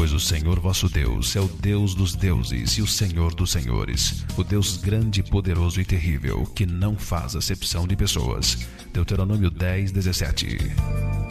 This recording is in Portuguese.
pois o Senhor vosso Deus é o Deus dos deuses e o Senhor dos senhores, o Deus grande, poderoso e terrível, que não faz acepção de pessoas. Deuteronômio 10:17.